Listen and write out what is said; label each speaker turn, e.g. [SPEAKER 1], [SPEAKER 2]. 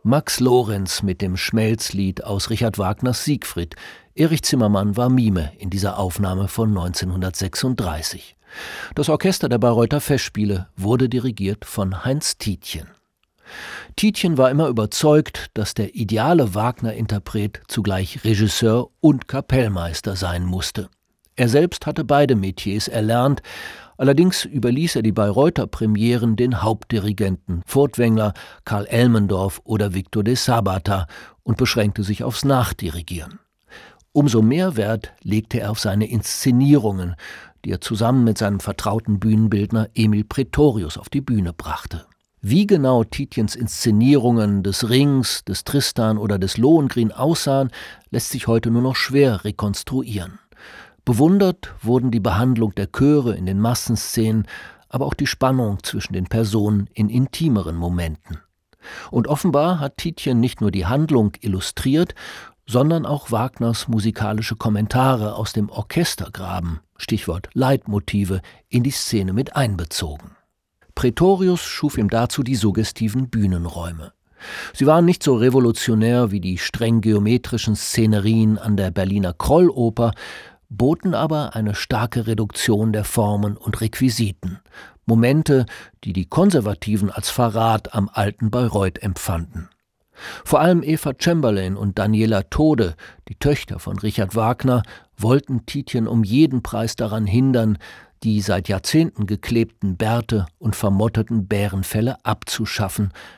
[SPEAKER 1] Max Lorenz mit dem Schmelzlied aus Richard Wagners Siegfried. Erich Zimmermann war Mime in dieser Aufnahme von 1936. Das Orchester der Bayreuther Festspiele wurde dirigiert von Heinz Tietjen. Tietjen war immer überzeugt, dass der ideale Wagner-Interpret zugleich Regisseur und Kapellmeister sein musste. Er selbst hatte beide Metiers erlernt, allerdings überließ er die Bayreuther Premieren den Hauptdirigenten Furtwängler, Karl Elmendorf oder Victor de Sabata und beschränkte sich aufs Nachdirigieren. Umso mehr Wert legte er auf seine Inszenierungen, die er zusammen mit seinem vertrauten Bühnenbildner Emil Praetorius auf die Bühne brachte. Wie genau Tietjens Inszenierungen des Rings, des Tristan oder des Lohengrin aussahen, lässt sich heute nur noch schwer rekonstruieren. Bewundert wurden die Behandlung der Chöre in den Massenszenen, aber auch die Spannung zwischen den Personen in intimeren Momenten. Und offenbar hat Tietjen nicht nur die Handlung illustriert, sondern auch Wagners musikalische Kommentare aus dem Orchestergraben, Stichwort Leitmotive, in die Szene mit einbezogen. Praetorius schuf ihm dazu die suggestiven Bühnenräume. Sie waren nicht so revolutionär wie die streng geometrischen Szenerien an der Berliner Krolloper, boten aber eine starke Reduktion der Formen und Requisiten, Momente, die die Konservativen als Verrat am alten Bayreuth empfanden. Vor allem Eva Chamberlain und Daniela Tode, die Töchter von Richard Wagner, wollten Tietjen um jeden Preis daran hindern, die seit Jahrzehnten geklebten Bärte und vermotteten Bärenfelle abzuschaffen,